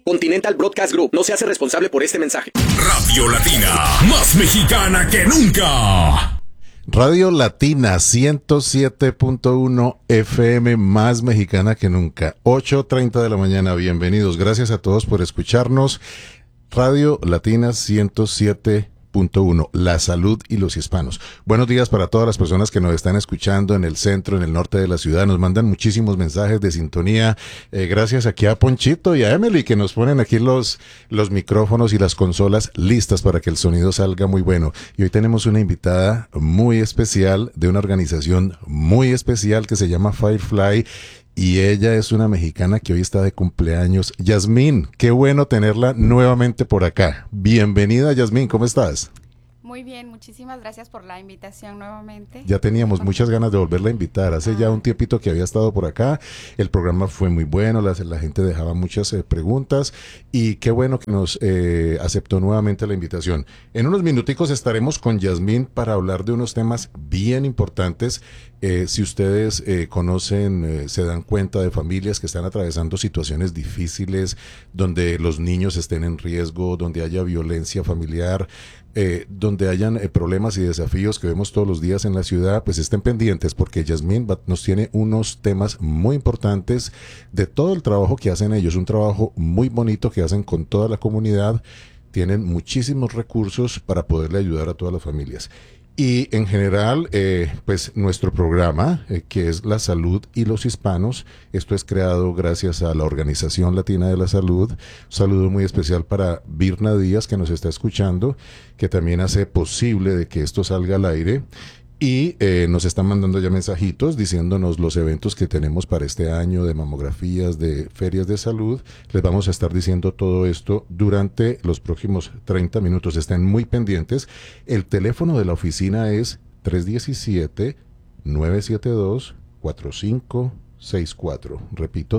Continental Broadcast Group no se hace responsable por este mensaje. Radio Latina, más mexicana que nunca. Radio Latina 107.1 FM, más mexicana que nunca. 8:30 de la mañana, bienvenidos. Gracias a todos por escucharnos. Radio Latina 107.1, la salud y los hispanos. Buenos días para todas las personas que nos están escuchando en el centro, en el norte de la ciudad. Nos mandan muchísimos mensajes de sintonía. Gracias aquí a Ponchito y a Emily que nos ponen aquí los micrófonos y las consolas listas para que el sonido salga muy bueno. Y hoy tenemos una invitada muy especial de una organización muy especial que se llama Firefly. Y ella es una mexicana que hoy está de cumpleaños. Yasmín, qué bueno tenerla nuevamente por acá. Bienvenida, Yasmín, ¿cómo estás? Muy bien, muchísimas gracias por la invitación nuevamente. Ya teníamos muchas ganas de volverla a invitar. Hace ya un tiempito que había estado por acá. El programa fue muy bueno, la gente dejaba muchas preguntas y qué bueno que nos aceptó nuevamente la invitación. En unos minuticos estaremos con Yasmín para hablar de unos temas bien importantes. Si ustedes conocen, se dan cuenta de familias que están atravesando situaciones difíciles, donde los niños estén en riesgo, donde haya violencia familiar, donde hayan problemas y desafíos que vemos todos los días en la ciudad, pues estén pendientes porque Yasmín nos tiene unos temas muy importantes de todo el trabajo que hacen ellos, un trabajo muy bonito que hacen con toda la comunidad, tienen muchísimos recursos para poderle ayudar a todas las familias. Y en general, pues nuestro programa, que es La Salud y los Hispanos, esto es creado gracias a la Organización Latina de la Salud. Un saludo muy especial para Virna Díaz, que nos está escuchando, que también hace posible de que esto salga al aire. Y nos están mandando ya mensajitos diciéndonos los eventos que tenemos para este año de mamografías, de ferias de salud. Les vamos a estar diciendo todo esto durante los próximos 30 minutos. Estén muy pendientes. El teléfono de la oficina es 317-972-4564. Repito,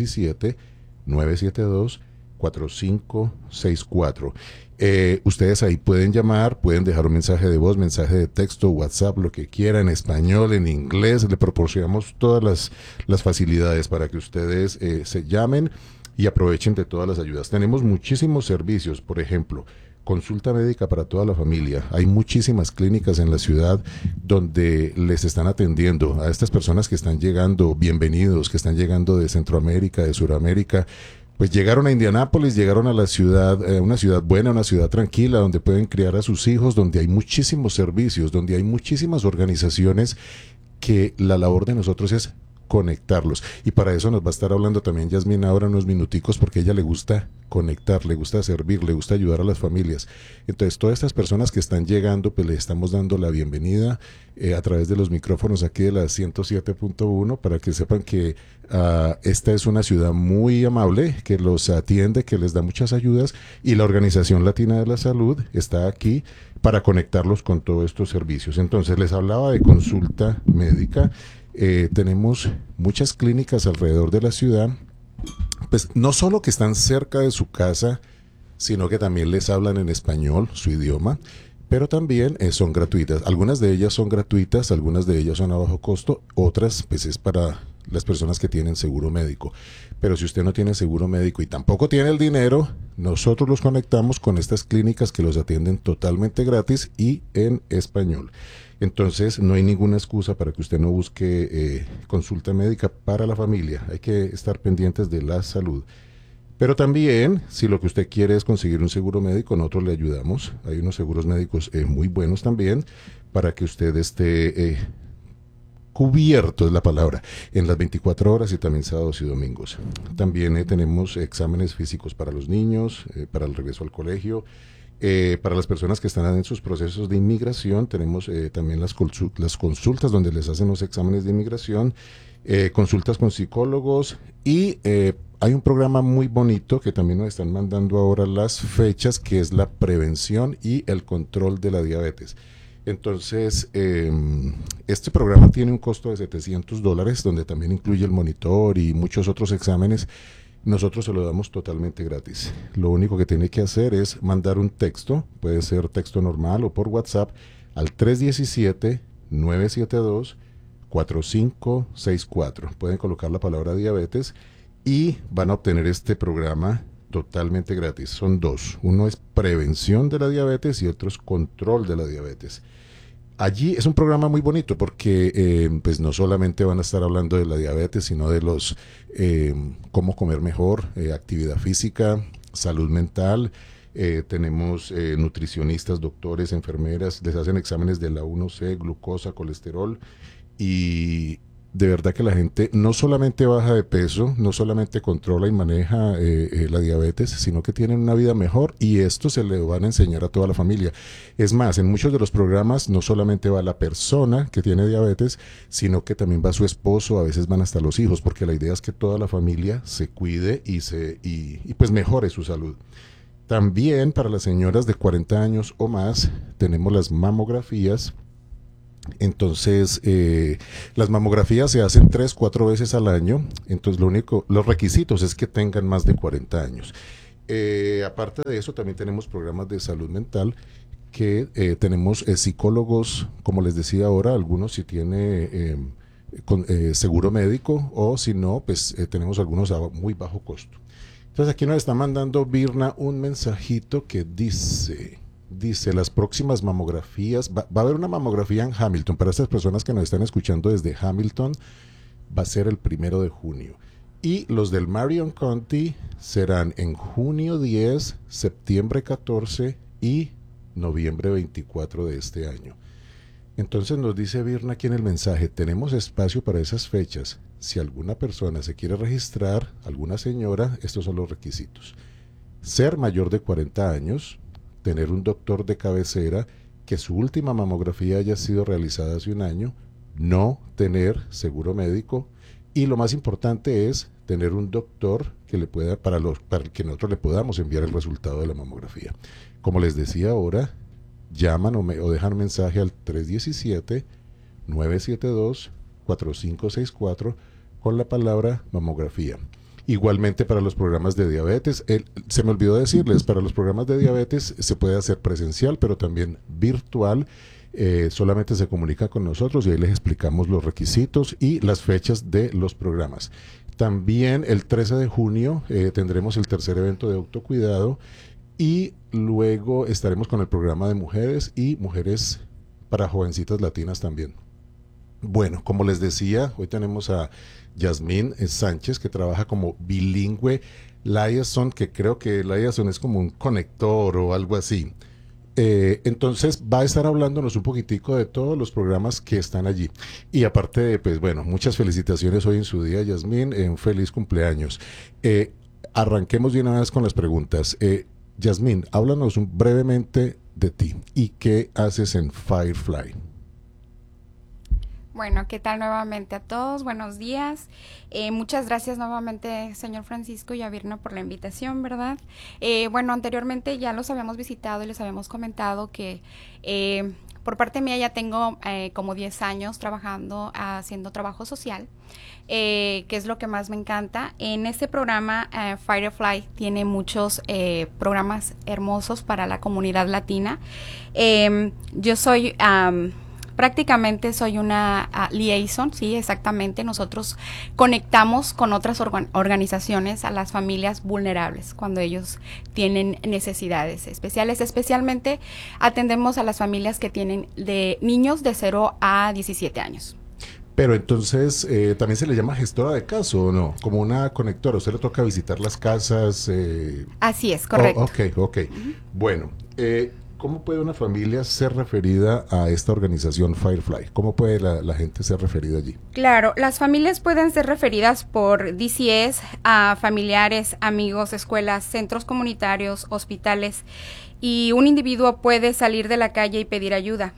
317-972-4564. Ustedes ahí pueden llamar, pueden dejar un mensaje de voz, mensaje de texto, WhatsApp, lo que quieran, en español, en inglés. Le proporcionamos todas las facilidades para que ustedes se llamen y aprovechen de todas las ayudas. Tenemos muchísimos servicios, por ejemplo, consulta médica para toda la familia. Hay muchísimas clínicas en la ciudad donde les están atendiendo a estas personas que están llegando, bienvenidos, que están llegando de Centroamérica, de Suramérica. Pues llegaron a Indianápolis, llegaron a la ciudad, una ciudad buena, una ciudad tranquila, donde pueden criar a sus hijos, donde hay muchísimos servicios, donde hay muchísimas organizaciones que la labor de nosotros es conectarlos. Y para eso nos va a estar hablando también Yasmín ahora unos minuticos, porque a ella le gusta conectar, le gusta servir, le gusta ayudar a las familias. Entonces, todas estas personas que están llegando, pues le estamos dando la bienvenida a través de los micrófonos aquí de la 107.1 para que sepan que esta es una ciudad muy amable, que los atiende, que les da muchas ayudas y la Organización Latina de la Salud está aquí para conectarlos con todos estos servicios. Entonces, les hablaba de consulta médica. Tenemos muchas clínicas alrededor de la ciudad, pues no solo que están cerca de su casa, sino que también les hablan en español, su idioma, pero también son gratuitas. Algunas de ellas son gratuitas, algunas de ellas son a bajo costo, otras pues es para las personas que tienen seguro médico. Pero si usted no tiene seguro médico y tampoco tiene el dinero, nosotros los conectamos con estas clínicas que los atienden totalmente gratis y en español. Entonces no hay ninguna excusa para que usted no busque consulta médica para la familia. Hay que estar pendientes de la salud. Pero también, si lo que usted quiere es conseguir un seguro médico, nosotros le ayudamos. Hay unos seguros médicos muy buenos también para que usted esté cubierto, es la palabra, en las 24 horas y también sábados y domingos. También tenemos exámenes físicos para los niños, para el regreso al colegio. Para las personas que están en sus procesos de inmigración, tenemos también las consultas donde les hacen los exámenes de inmigración, consultas con psicólogos y hay un programa muy bonito que también nos están mandando ahora las fechas, que es la prevención y el control de la diabetes. Entonces, este programa tiene un costo de $700, donde también incluye el monitor y muchos otros exámenes. Nosotros se lo damos totalmente gratis. Lo único que tiene que hacer es mandar un texto, puede ser texto normal o por WhatsApp, al 317-972-4564. Pueden colocar la palabra diabetes y van a obtener este programa totalmente gratis. Son dos. Uno es prevención de la diabetes y otro es control de la diabetes. Allí es un programa muy bonito porque pues no solamente van a estar hablando de la diabetes, sino de los cómo comer mejor, actividad física, salud mental. Tenemos nutricionistas, doctores, enfermeras, les hacen exámenes de la A1C, glucosa, colesterol, y de verdad que la gente no solamente baja de peso, no solamente controla y maneja la diabetes, sino que tienen una vida mejor, y esto se le van a enseñar a toda la familia. Es más, en muchos de los programas no solamente va la persona que tiene diabetes, sino que también va su esposo, a veces van hasta los hijos, porque la idea es que toda la familia se cuide y pues mejore su salud. También para las señoras de 40 años o más tenemos las mamografías. Entonces, las mamografías se hacen 3-4 veces al año. Entonces, los requisitos es que tengan más de 40 años. Aparte de eso, también tenemos programas de salud mental que tenemos psicólogos, como les decía ahora, algunos si tiene seguro médico, o si no, pues tenemos algunos a muy bajo costo. Entonces, aquí nos está mandando Virna un mensajito que dice, las próximas mamografías, va a haber una mamografía en Hamilton. Para estas personas que nos están escuchando desde Hamilton, va a ser el 1 de junio. Y los del Marion County serán en junio 10, septiembre 14 y noviembre 24 de este año. Entonces nos dice Virna aquí en el mensaje, tenemos espacio para esas fechas. Si alguna persona se quiere registrar, alguna señora, estos son los requisitos. Ser mayor de 40 años, tener un doctor de cabecera, que su última mamografía haya sido realizada hace un año, no tener seguro médico, y lo más importante es tener un doctor que le pueda, para que nosotros le podamos enviar el resultado de la mamografía. Como les decía ahora, llaman o dejan un mensaje al 317-972-4564 con la palabra mamografía. Igualmente para los programas de diabetes, se me olvidó decirles, para los programas de diabetes se puede hacer presencial, pero también virtual. Solamente se comunica con nosotros y ahí les explicamos los requisitos y las fechas de los programas. También el 13 de junio tendremos el tercer evento de autocuidado, y luego estaremos con el programa de mujeres y mujeres para jovencitas latinas también. Bueno, como les decía, hoy tenemos a Yasmín Sánchez, que trabaja como bilingüe liaison, que creo que liaison es como un conector o algo así. Entonces va a estar hablándonos un poquitico de todos los programas que están allí. Y aparte de, pues bueno, muchas felicitaciones hoy en su día, Yasmín, un feliz cumpleaños. Arranquemos de una vez con las preguntas. Yasmín, háblanos brevemente de ti y qué haces en Firefly. Bueno, ¿qué tal nuevamente a todos? Buenos días. Muchas gracias nuevamente, señor Francisco y a Virna, por la invitación, ¿verdad? Bueno, anteriormente ya los habíamos visitado y les habíamos comentado que por parte mía ya tengo como 10 años trabajando, haciendo trabajo social, que es lo que más me encanta. En este programa, Firefly tiene muchos programas hermosos para la comunidad latina. Yo soy... prácticamente soy una liaison, sí, exactamente. Nosotros conectamos con otras organizaciones a las familias vulnerables cuando ellos tienen necesidades especiales. Especialmente atendemos a las familias que tienen de niños de 0 a 17 años. Pero entonces, ¿también se le llama gestora de caso o no? Como una conectora, ¿usted le toca visitar las casas? Así es, correcto. Ok. Uh-huh. Bueno, ¿cómo puede una familia ser referida a esta organización Firefly? ¿Cómo puede la gente ser referida allí? Claro, las familias pueden ser referidas por DCS a familiares, amigos, escuelas, centros comunitarios, hospitales, y un individuo puede salir de la calle y pedir ayuda.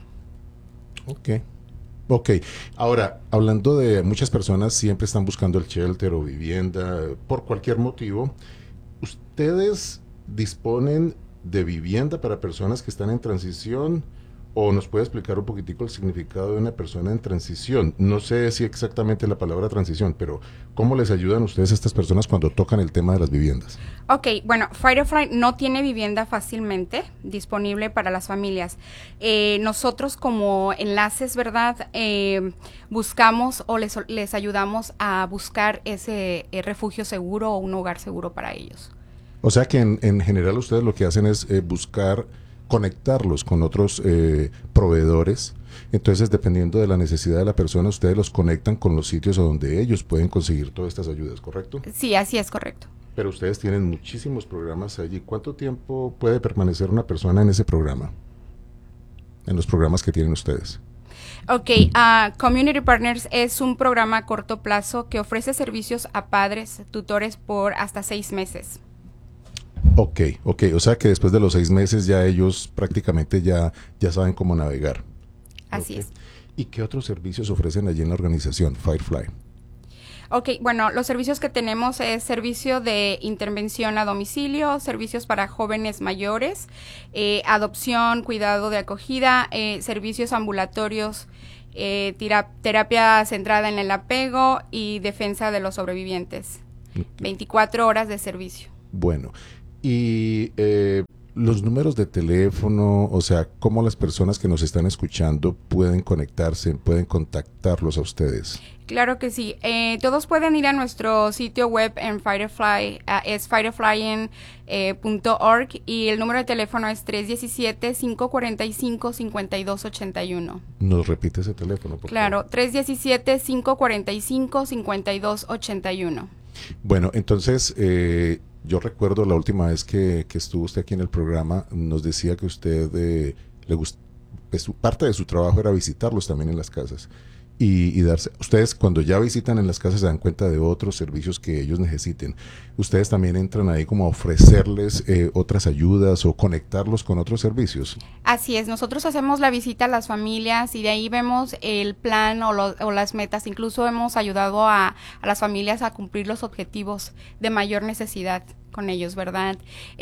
Ok, ahora, hablando de muchas personas siempre están buscando el shelter o vivienda por cualquier motivo, ¿ustedes disponen de vivienda para personas que están en transición? ¿O nos puede explicar un poquitico el significado de una persona en transición? No sé si exactamente la palabra transición, pero ¿cómo les ayudan ustedes a estas personas cuando tocan el tema de las viviendas? Ok, bueno, Firefly no tiene vivienda fácilmente disponible para las familias. Nosotros como enlaces, ¿verdad? Buscamos o les ayudamos a buscar ese refugio seguro o un hogar seguro para ellos. O sea que en general ustedes lo que hacen es buscar conectarlos con otros proveedores. Entonces, dependiendo de la necesidad de la persona, ustedes los conectan con los sitios a donde ellos pueden conseguir todas estas ayudas, ¿correcto? Sí, así es, correcto. Pero ustedes tienen muchísimos programas allí. ¿Cuánto tiempo puede permanecer una persona en ese programa? En los programas que tienen ustedes. Ok, Community Partners es un programa a corto plazo que ofrece servicios a padres, tutores por hasta 6 meses. Ok. O sea que después de los 6 meses ya ellos prácticamente ya saben cómo navegar. Así es. ¿Y qué otros servicios ofrecen allí en la organización Firefly? Ok, bueno, los servicios que tenemos es servicio de intervención a domicilio, servicios para jóvenes mayores, adopción, cuidado de acogida, servicios ambulatorios, terapia centrada en el apego y defensa de los sobrevivientes. Okay. 24 horas de servicio. Bueno, y los números de teléfono, o sea, ¿cómo las personas que nos están escuchando pueden conectarse, pueden contactarlos a ustedes? Claro que sí. Todos pueden ir a nuestro sitio web en Firefly, es fireflyin.org y el número de teléfono es 317-545-5281. ¿Nos repite ese teléfono, por favor? Claro, 317-545-5281. Bueno, entonces, yo recuerdo la última vez que estuvo usted aquí en el programa, nos decía que usted le gusta, parte de su trabajo era visitarlos también en las casas. Y darse, ustedes cuando ya visitan en las casas se dan cuenta de otros servicios que ellos necesiten. Ustedes también entran ahí como a ofrecerles otras ayudas o conectarlos con otros servicios. Así es, nosotros hacemos la visita a las familias y de ahí vemos el plan o las metas. Incluso hemos ayudado a las familias a cumplir los objetivos de mayor necesidad con ellos, ¿verdad?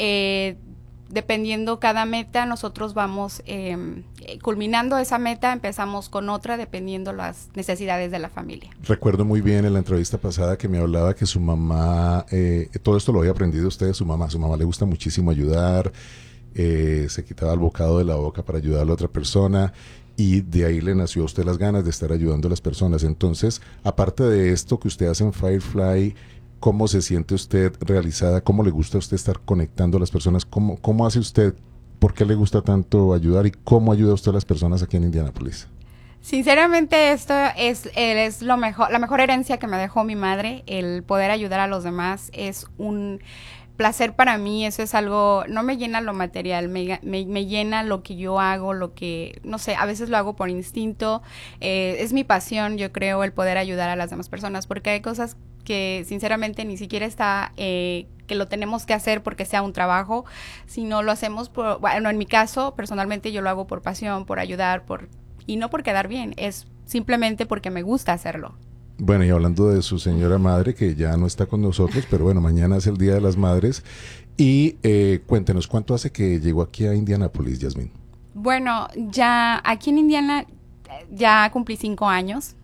Dependiendo cada meta, nosotros vamos culminando esa meta, empezamos con otra dependiendo las necesidades de la familia. Recuerdo muy bien en la entrevista pasada que me hablaba que su mamá, todo esto lo había aprendido usted de su mamá le gusta muchísimo ayudar, se quitaba el bocado de la boca para ayudar a la otra persona y de ahí le nació a usted las ganas de estar ayudando a las personas. Entonces, aparte de esto que usted hace en Firefly, ¿cómo se siente usted realizada? ¿Cómo le gusta a usted estar conectando a las personas? ¿Cómo hace usted? ¿Por qué le gusta tanto ayudar? ¿Y cómo ayuda usted a las personas aquí en Indianápolis? Sinceramente, esto es lo mejor, la mejor herencia que me dejó mi madre. El poder ayudar a los demás es un placer para mí. Eso es algo, no me llena lo material, me llena lo que yo hago, lo que, no sé, a veces lo hago por instinto. Es mi pasión, yo creo, el poder ayudar a las demás personas, porque hay cosas que sinceramente ni siquiera está que lo tenemos que hacer porque sea un trabajo, sino lo hacemos por, bueno, en mi caso, personalmente yo lo hago por pasión, por ayudar, y no por quedar bien, es simplemente porque me gusta hacerlo. Bueno, y hablando de su señora madre, que ya no está con nosotros, pero bueno, mañana es el Día de las Madres, y cuéntenos, ¿cuánto hace que llegó aquí a Indianápolis, Yasmín? Bueno, ya aquí en Indiana ya cumplí 5 años,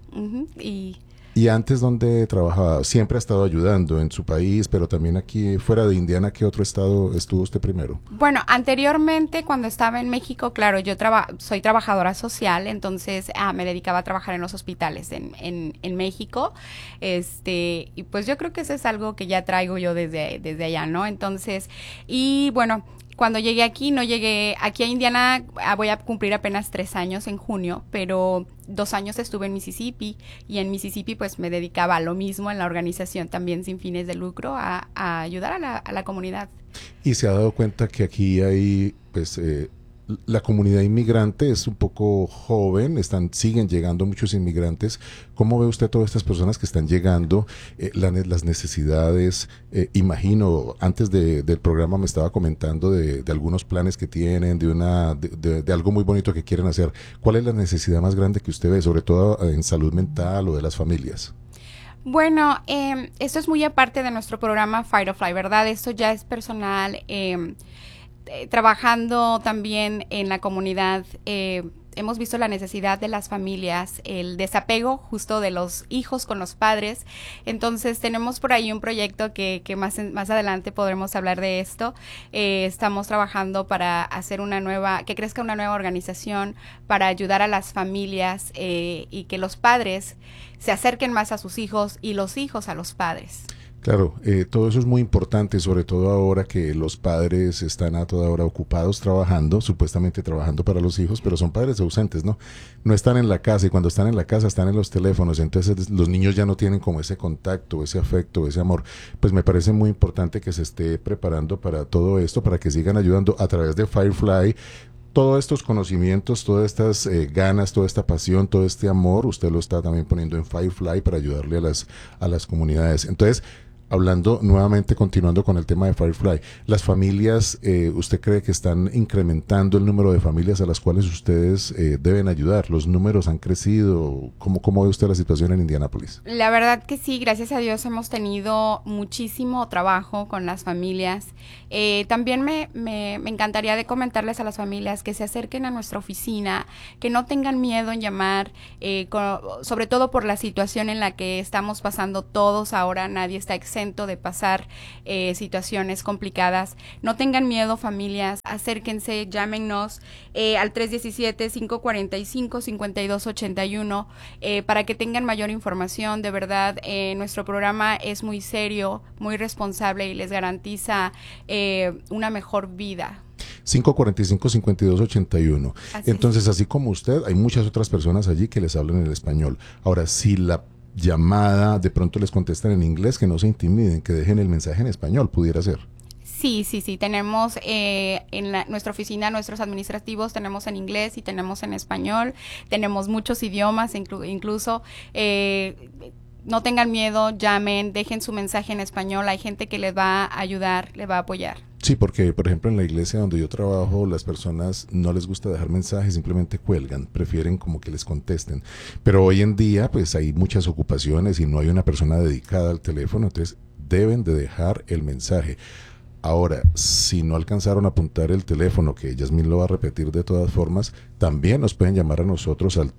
¿Y antes dónde trabajaba? Siempre ha estado ayudando en su país, pero también aquí fuera de Indiana, ¿qué otro estado estuvo usted primero? Bueno, anteriormente cuando estaba en México, claro, yo soy trabajadora social, entonces me dedicaba a trabajar en los hospitales en México, y pues yo creo que eso es algo que ya traigo yo desde allá, ¿no? Entonces, y bueno, cuando llegué aquí, no llegué aquí a Indiana, voy a cumplir apenas 3 años en junio, pero 2 años estuve en Mississippi y en Mississippi pues me dedicaba a lo mismo en la organización también sin fines de lucro a ayudar a la comunidad. ¿Y se ha dado cuenta que aquí hay pues la comunidad inmigrante es un poco joven, siguen llegando muchos inmigrantes? ¿Cómo ve usted todas estas personas que están llegando, las necesidades? Imagino, antes del programa me estaba comentando de algunos planes que tienen, de algo muy bonito que quieren hacer. ¿Cuál es la necesidad más grande que usted ve, sobre todo en salud mental o de las familias? Bueno, esto es muy aparte de nuestro programa Firefly, ¿verdad? Esto ya es personal. Trabajando también en la comunidad, hemos visto la necesidad de las familias, el desapego justo de los hijos con los padres. Entonces tenemos por ahí un proyecto que más adelante podremos hablar de esto. Estamos trabajando para hacer que crezca una nueva organización para ayudar a las familias y que los padres se acerquen más a sus hijos y los hijos a los padres. Claro, todo eso es muy importante, sobre todo ahora que los padres están a toda hora ocupados trabajando, supuestamente trabajando para los hijos, pero son padres ausentes, ¿no? No están en la casa y cuando están en la casa están en los teléfonos, entonces los niños ya no tienen como ese contacto, ese afecto, ese amor. Pues me parece muy importante que se esté preparando para todo esto, para que sigan ayudando a través de Firefly. Todos estos conocimientos, todas estas ganas, toda esta pasión, todo este amor, usted lo está también poniendo en Firefly para ayudarle a las comunidades. Entonces, hablando nuevamente, continuando con el tema de Firefly, las familias, ¿usted cree que están incrementando el número de familias a las cuales ustedes deben ayudar? ¿Los números han crecido? ¿Cómo ve usted la situación en Indianápolis? La verdad que sí, gracias a Dios hemos tenido muchísimo trabajo con las familias. También me encantaría de comentarles a las familias que se acerquen a nuestra oficina, que no tengan miedo en llamar, sobre todo por la situación en la que estamos pasando todos ahora, nadie está exento de pasar situaciones complicadas. No tengan miedo, familias, acérquense, llámenos al 317-545-5281 para que tengan mayor información. De verdad, nuestro programa es muy serio, muy responsable y les garantiza una mejor vida. 545-5281. Entonces, así como usted, hay muchas otras personas allí que les hablan en español. Ahora, si la llamada de pronto les contestan en inglés, que no se intimiden, que dejen el mensaje en español, pudiera ser. Sí. Tenemos nuestra oficina, nuestros administrativos tenemos en inglés y tenemos en español. Tenemos muchos idiomas, incluso. No tengan miedo, llamen, dejen su mensaje en español. Hay gente que les va a ayudar, les va a apoyar. Sí, porque por ejemplo en la iglesia donde yo trabajo, las personas no les gusta dejar mensajes, simplemente cuelgan, prefieren como que les contesten. Pero hoy en día pues hay muchas ocupaciones y no hay una persona dedicada al teléfono, entonces deben de dejar el mensaje. Ahora, si no alcanzaron a apuntar el teléfono, que Yasmín lo va a repetir de todas formas, también nos pueden llamar a nosotros al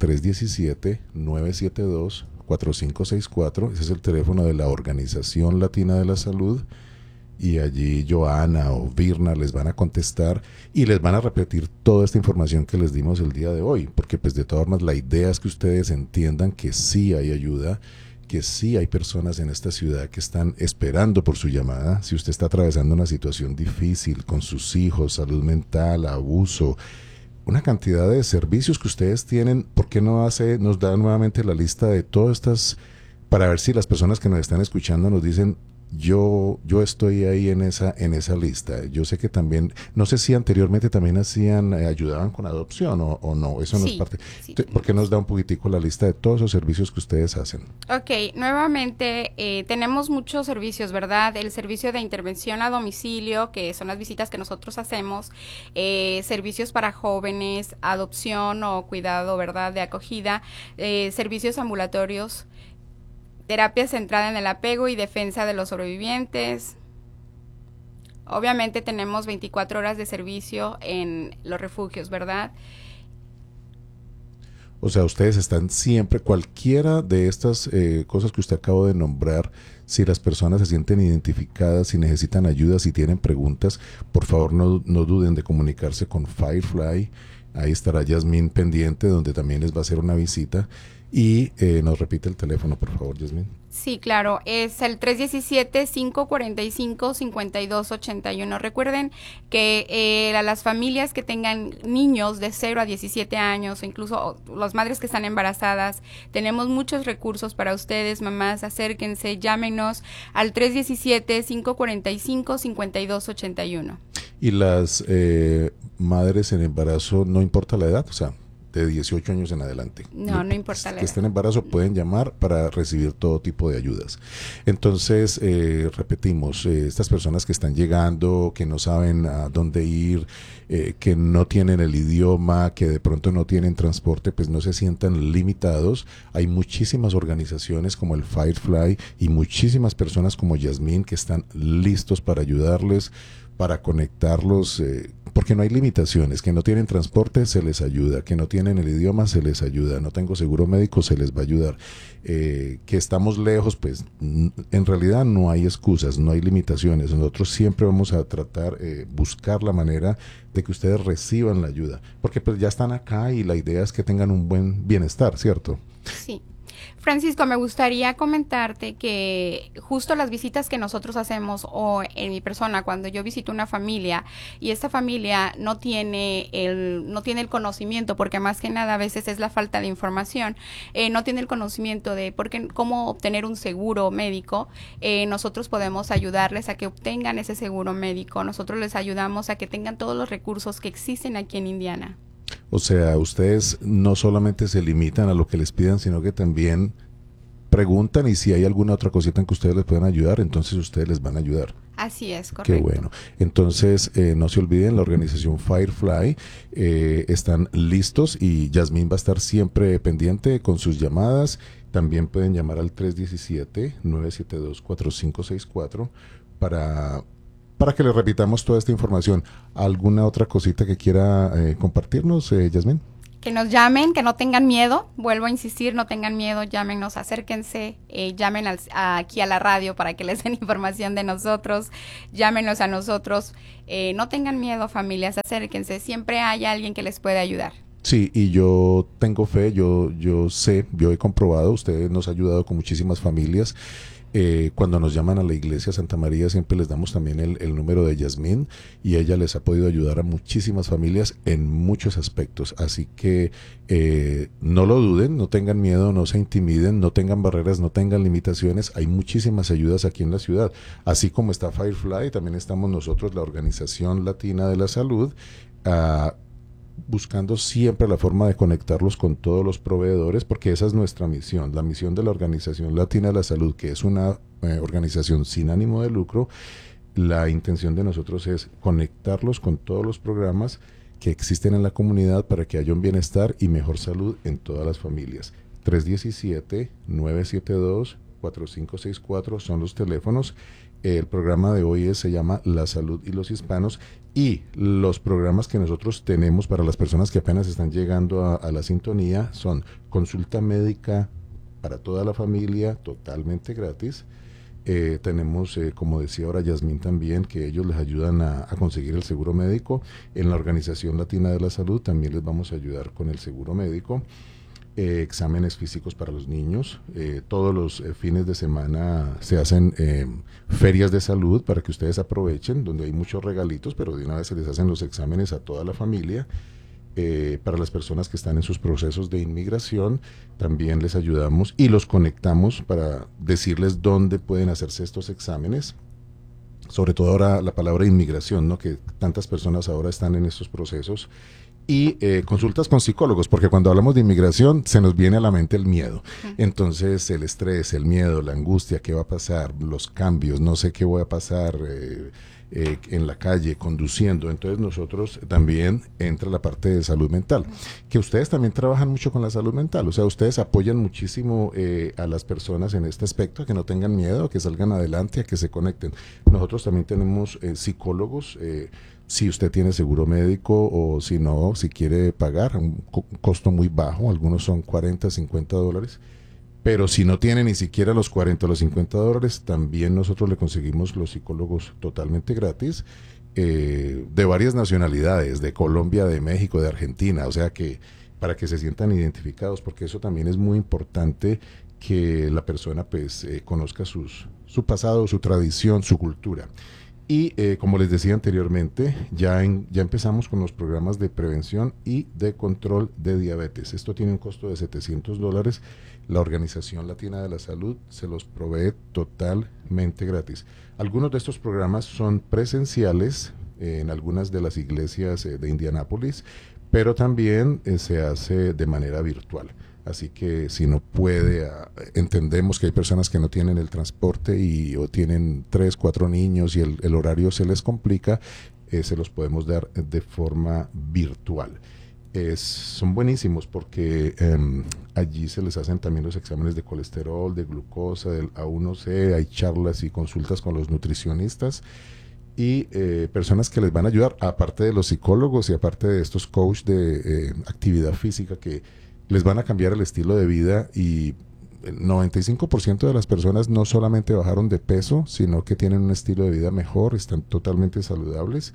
317-972-4564. Ese es el teléfono de la Organización Latina de la Salud. Y allí Joana o Virna les van a contestar y les van a repetir toda esta información que les dimos el día de hoy. Porque pues de todas formas la idea es que ustedes entiendan que sí hay ayuda, que sí hay personas en esta ciudad que están esperando por su llamada. Si usted está atravesando una situación difícil con sus hijos, salud mental, abuso, una cantidad de servicios que ustedes tienen, ¿por qué no nos da nuevamente la lista de todas estas, para ver si las personas que nos están escuchando nos dicen, yo estoy ahí en esa lista? Yo sé que también, no sé si anteriormente también ayudaban con adopción o no, eso no es parte. Sí. ¿Por qué nos da un poquitico la lista de todos esos servicios que ustedes hacen? Ok, nuevamente tenemos muchos servicios, ¿verdad? El servicio de intervención a domicilio, que son las visitas que nosotros hacemos, servicios para jóvenes, adopción o cuidado, ¿verdad?, de acogida, servicios ambulatorios, terapia centrada en el apego y defensa de los sobrevivientes. Obviamente tenemos 24 horas de servicio en los refugios, ¿verdad? O sea, ustedes están siempre, cualquiera de estas cosas que usted acaba de nombrar, si las personas se sienten identificadas, si necesitan ayuda, si tienen preguntas, por favor no duden de comunicarse con Firefly. Ahí estará Yasmín pendiente, donde también les va a hacer una visita. Y nos repite el teléfono, por favor, Yasmín. Sí, claro, es el 317-545-5281. Recuerden que a las familias que tengan niños de 0 a 17 años, o incluso las madres que están embarazadas, tenemos muchos recursos para ustedes, mamás. Acérquense, llámenos al 317-545-5281. Y las madres en embarazo, no importa la edad, o sea, de 18 años en adelante. No importa la edad. Que estén en embarazo pueden llamar para recibir todo tipo de ayudas. Entonces, repetimos, estas personas que están llegando, que no saben a dónde ir, que no tienen el idioma, que de pronto no tienen transporte, pues no se sientan limitados. Hay muchísimas organizaciones como el Firefly y muchísimas personas como Yasmín que están listos para ayudarles, para conectarlos, porque no hay limitaciones. Que no tienen transporte, se les ayuda. Que no tienen el idioma, se les ayuda. No tengo seguro médico, se les va a ayudar. Que estamos lejos, pues en realidad no hay excusas, no hay limitaciones. Nosotros siempre vamos a tratar, buscar la manera de que ustedes reciban la ayuda, porque pues ya están acá y la idea es que tengan un buen bienestar, ¿cierto? Sí. Francisco, me gustaría comentarte que justo las visitas que nosotros hacemos o en mi persona, cuando yo visito una familia y esta familia no tiene el conocimiento, porque más que nada a veces es la falta de información, no tiene el conocimiento de cómo obtener un seguro médico, nosotros podemos ayudarles a que obtengan ese seguro médico, nosotros les ayudamos a que tengan todos los recursos que existen aquí en Indiana. O sea, ustedes no solamente se limitan a lo que les pidan, sino que también preguntan y si hay alguna otra cosita en que ustedes les puedan ayudar, entonces ustedes les van a ayudar. Así es, correcto. Qué bueno. Entonces, no se olviden, la organización Firefly están listos y Yasmín va a estar siempre pendiente con sus llamadas. También pueden llamar al 317-972-4564 para que les repitamos toda esta información. ¿Alguna otra cosita que quiera compartirnos, Yasmín? Que nos llamen, que no tengan miedo, vuelvo a insistir, no tengan miedo, llámenos, acérquense, llamen aquí a la radio para que les den información de nosotros, llámenos a nosotros, no tengan miedo, familias, acérquense, siempre hay alguien que les puede ayudar. Sí, y yo tengo fe, yo sé, yo he comprobado, usted nos ha ayudado con muchísimas familias. Cuando nos llaman a la iglesia Santa María siempre les damos también el número de Yasmín y ella les ha podido ayudar a muchísimas familias en muchos aspectos, así que no lo duden, no tengan miedo, no se intimiden, no tengan barreras, no tengan limitaciones, hay muchísimas ayudas aquí en la ciudad, así como está Firefly, también estamos nosotros, la Organización Latina de la Salud, buscando siempre la forma de conectarlos con todos los proveedores, porque esa es nuestra misión, la misión de la Organización Latina de la Salud, que es una organización sin ánimo de lucro. La intención de nosotros es conectarlos con todos los programas que existen en la comunidad para que haya un bienestar y mejor salud en todas las familias. 317-972-4564 son los teléfonos. El programa de hoy se llama La Salud y los Hispanos, y los programas que nosotros tenemos para las personas que apenas están llegando a la sintonía son consulta médica para toda la familia, totalmente gratis. Tenemos, como decía ahora Yasmín también, que ellos les ayudan a conseguir el seguro médico. En la Organización Latina de la Salud también les vamos a ayudar con el seguro médico. Exámenes físicos para los niños, todos los fines de semana se hacen ferias de salud para que ustedes aprovechen, donde hay muchos regalitos, pero de una vez se les hacen los exámenes a toda la familia. Para las personas que están en sus procesos de inmigración, también les ayudamos y los conectamos para decirles dónde pueden hacerse estos exámenes. Sobre todo ahora la palabra inmigración, ¿no? Que tantas personas ahora están en estos procesos. Y consultas con psicólogos, porque cuando hablamos de inmigración se nos viene a la mente el miedo. Entonces el estrés, el miedo, la angustia, qué va a pasar, los cambios, no sé qué voy a pasar en la calle, conduciendo. Entonces nosotros también entra la parte de salud mental, que ustedes también trabajan mucho con la salud mental, o sea, ustedes apoyan muchísimo a las personas en este aspecto, a que no tengan miedo, a que salgan adelante, a que se conecten. Nosotros también tenemos psicólogos, si usted tiene seguro médico o si no, si quiere pagar, un costo muy bajo, algunos son $40, $50, pero si no tiene ni siquiera los 40 o los $50, también nosotros le conseguimos los psicólogos totalmente gratis, de varias nacionalidades, de Colombia, de México, de Argentina, o sea que para que se sientan identificados, porque eso también es muy importante, que la persona pues conozca su pasado, su tradición, su cultura. Y como les decía anteriormente, ya empezamos con los programas de prevención y de control de diabetes. Esto tiene un costo de $700. La Organización Latina de la Salud se los provee totalmente gratis. Algunos de estos programas son presenciales en algunas de las iglesias de Indianápolis, pero también se hace de manera virtual. Así que si no puede, entendemos que hay personas que no tienen el transporte o tienen 3, 4 niños y el horario se les complica, se los podemos dar de forma virtual. Son buenísimos porque allí se les hacen también los exámenes de colesterol, de glucosa, del A1C, hay charlas y consultas con los nutricionistas y personas que les van a ayudar, aparte de los psicólogos y aparte de estos coaches de actividad física que les van a cambiar el estilo de vida, y el 95% de las personas no solamente bajaron de peso, sino que tienen un estilo de vida mejor, están totalmente saludables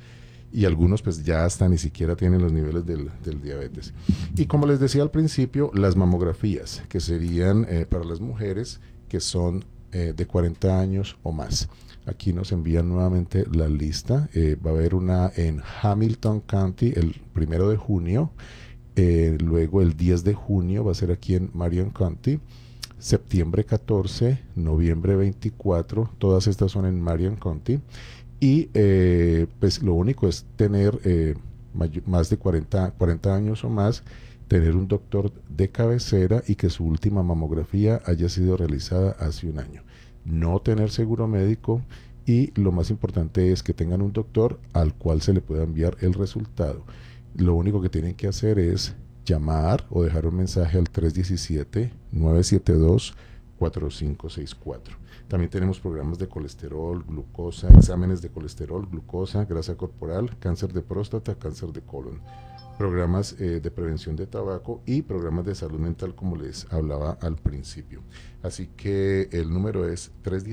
y algunos pues ya hasta ni siquiera tienen los niveles del diabetes. Y como les decía al principio, las mamografías, que serían para las mujeres que son de 40 años o más. Aquí nos envían nuevamente la lista. Va a haber una en Hamilton County el 1 de junio. Luego el 10 de junio va a ser aquí en Marion County. Septiembre 14, noviembre 24. Todas estas son en Marion County. Y pues lo único es tener más de 40 años o más, tener un doctor de cabecera y que su última mamografía haya sido realizada hace un año. No tener seguro médico, y lo más importante es que tengan un doctor al cual se le pueda enviar el resultado. Lo único que tienen que hacer es llamar o dejar un mensaje al 317-972-4564. También tenemos programas de colesterol, glucosa, exámenes de colesterol, glucosa, grasa corporal, cáncer de próstata, cáncer de colon, programas de prevención de tabaco y programas de salud mental, como les hablaba al principio. Así que el número es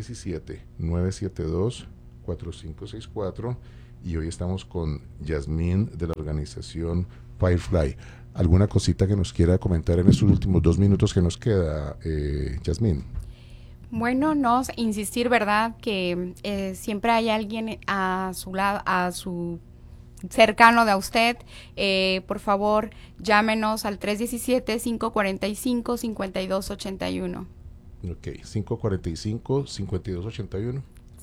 317-972-4564 y hoy estamos con Yasmín de la organización Firefly. ¿Alguna cosita que nos quiera comentar en estos últimos 2 minutos que nos queda, Yasmín? Bueno, no, insistir, ¿verdad? Que siempre hay alguien a su lado, cercano de usted. Por favor, llámenos al 317-545-5281. Ok, 545-5281.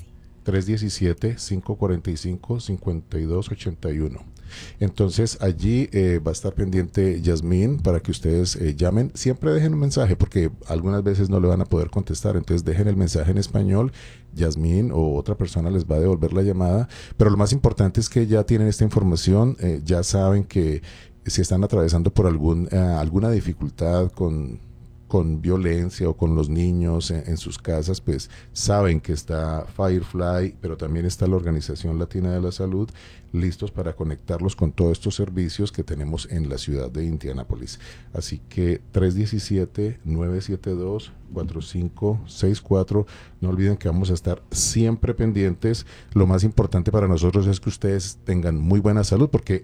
317-545-5281. Entonces allí va a estar pendiente Yasmín para que ustedes llamen. Siempre dejen un mensaje porque algunas veces no le van a poder contestar. Entonces dejen el mensaje en español. Yasmín o otra persona les va a devolver la llamada. Pero lo más importante es que ya tienen esta información. Ya saben que si están atravesando por alguna dificultad con violencia o con los niños en sus casas, pues saben que está Firefly, pero también está la Organización Latina de la Salud, listos para conectarlos con todos estos servicios que tenemos en la ciudad de Indianápolis. Así que 317-972-4564. No olviden que vamos a estar siempre pendientes. Lo más importante para nosotros es que ustedes tengan muy buena salud, porque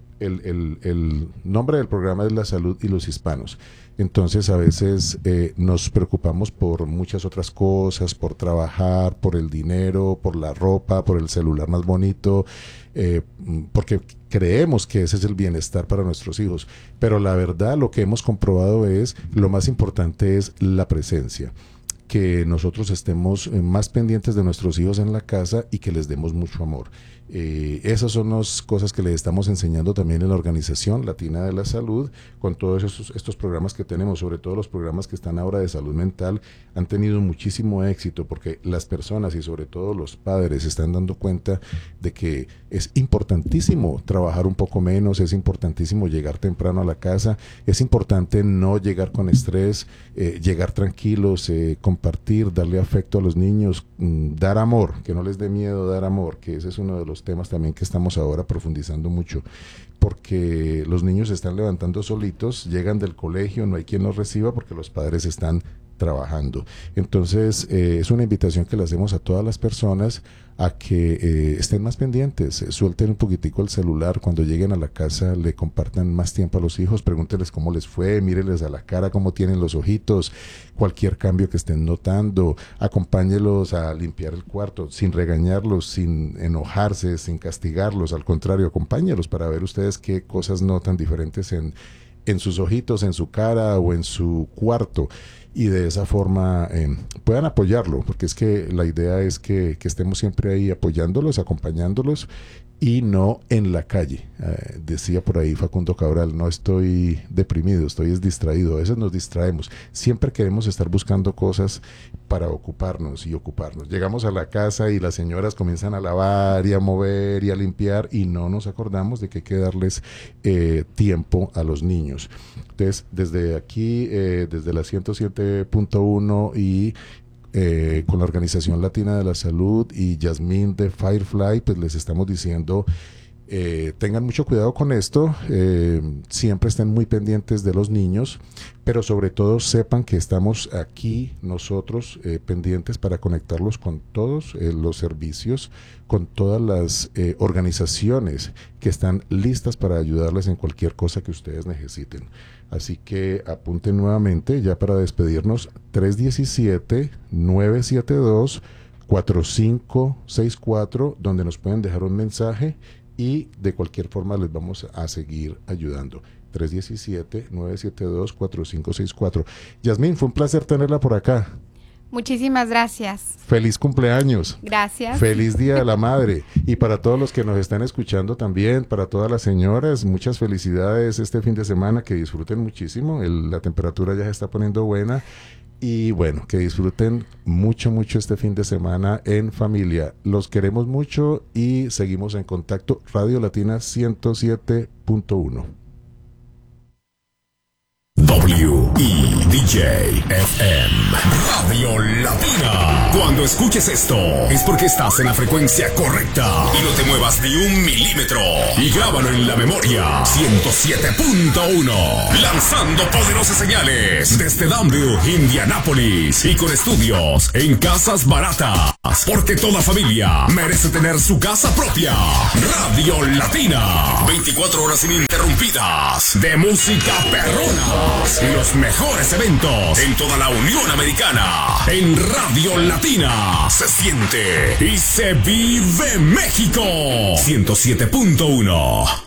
el nombre del programa es La Salud y los Hispanos. Entonces a veces nos preocupamos por muchas otras cosas, por trabajar, por el dinero, por la ropa, por el celular más bonito, porque creemos que ese es el bienestar para nuestros hijos. Pero la verdad, lo que hemos comprobado es, lo más importante es la presencia. Que nosotros estemos más pendientes de nuestros hijos en la casa y que les demos mucho amor. Esas son las cosas que les estamos enseñando también en la Organización Latina de la Salud, con todos estos programas que tenemos, sobre todo los programas que están ahora de salud mental, han tenido muchísimo éxito porque las personas y sobre todo los padres se están dando cuenta de que es importantísimo trabajar un poco menos, es importantísimo llegar temprano a la casa, es importante no llegar con estrés, llegar tranquilos, compartir, darle afecto a los niños, dar amor, que no les dé miedo dar amor, que ese es uno de los temas también que estamos ahora profundizando mucho, porque los niños se están levantando solitos, llegan del colegio, no hay quien los reciba porque los padres están trabajando. Entonces es una invitación que le hacemos a todas las personas a que estén más pendientes, suelten un poquitico el celular, cuando lleguen a la casa le compartan más tiempo a los hijos, pregúntenles cómo les fue, mírenles a la cara cómo tienen los ojitos, cualquier cambio que estén notando, acompáñelos a limpiar el cuarto, sin regañarlos, sin enojarse, sin castigarlos, al contrario, acompáñelos para ver ustedes qué cosas notan diferentes en sus ojitos, en su cara o en su cuarto, y de esa forma puedan apoyarlo, porque es que la idea es que estemos siempre ahí apoyándolos, acompañándolos y no en la calle. Decía por ahí Facundo Cabral, no estoy deprimido, estoy distraído. A veces nos distraemos, siempre queremos estar buscando cosas para ocuparnos. Llegamos a la casa y las señoras comienzan a lavar y a mover y a limpiar y no nos acordamos de que hay que darles tiempo a los niños. Entonces, desde aquí, desde la 107.1 y con la Organización Latina de la Salud y Yasmín de Firefly, pues les estamos diciendo Tengan mucho cuidado con esto, siempre estén muy pendientes de los niños, pero sobre todo sepan que estamos aquí nosotros pendientes para conectarlos con todos los servicios, con todas las organizaciones que están listas para ayudarles en cualquier cosa que ustedes necesiten. Así que apunten nuevamente, ya para despedirnos, 317-972-4564, donde nos pueden dejar un mensaje y de cualquier forma les vamos a seguir ayudando. 317-972-4564. Yasmín, fue un placer tenerla por acá. Muchísimas gracias. Feliz cumpleaños. Gracias. Feliz Día de la Madre. Y para todos los que nos están escuchando también, para todas las señoras, muchas felicidades este fin de semana, que disfruten muchísimo. La temperatura ya se está poniendo buena. Y bueno, que disfruten mucho, mucho este fin de semana en familia. Los queremos mucho y seguimos en contacto. Radio Latina 107.1. WIDJ FM Radio Latina. Cuando escuches esto es porque estás en la frecuencia correcta y no te muevas ni un milímetro. Y grábalo en la memoria. 107.1. Lanzando poderosas señales desde Danville, Indianápolis, y con estudios en casas baratas, porque toda familia merece tener su casa propia. Radio Latina, 24 horas ininterrumpidas de música perrona y los mejores eventos en toda la Unión Americana. En Radio Latina se siente y se vive México. 107.1.